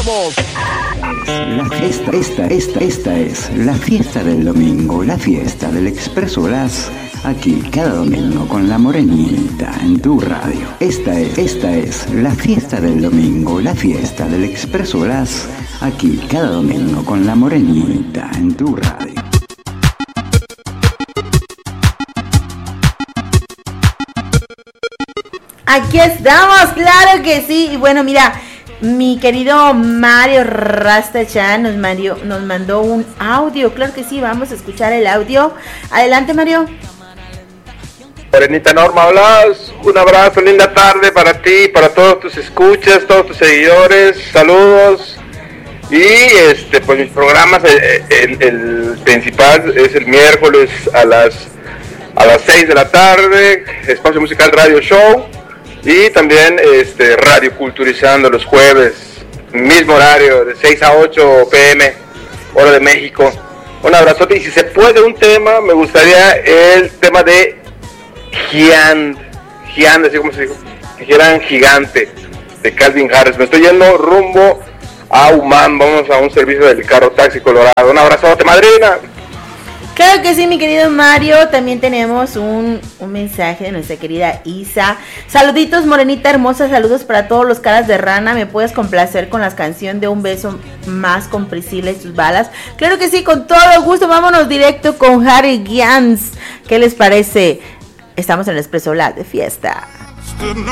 vamos. Esta es la fiesta del domingo, la fiesta del Expreso Blas, aquí cada domingo con la Morenita en tu radio. Esta es la fiesta del domingo, la fiesta del Expreso Blas, aquí cada domingo con la Morenita en tu radio. Aquí estamos, claro que sí. Y bueno, mira, mi querido Mario Rastachan nos mandó un audio. Claro que sí, vamos a escuchar el audio. Adelante, Mario. Morenita Norma Blas, un abrazo, linda tarde para ti, para todos tus escuchas, todos tus seguidores, saludos. Y pues mis programas, el principal es el miércoles a las 6 de la tarde, Espacio Musical Radio Show. Y también Radio Culturizando los jueves, mismo horario, de 6 a 8 p.m, hora de México. Un abrazote, y si se puede un tema, me gustaría el tema de Giant, así como se dijo, dijeran Gigante, de Calvin Harris. Me estoy yendo rumbo a Humán, vamos a un servicio del carro taxi Colorado. Un abrazote, madrina. Claro que sí, mi querido Mario. También tenemos un mensaje de nuestra querida Isa. Saluditos, Morenita hermosa, saludos para todos los caras de rana. ¿Me puedes complacer con la canción de Un beso más con Priscila y sus balas? Claro que sí, con todo gusto. Vámonos directo con Harry Giants. ¿Qué les parece? Estamos en el Expreso Blas de fiesta.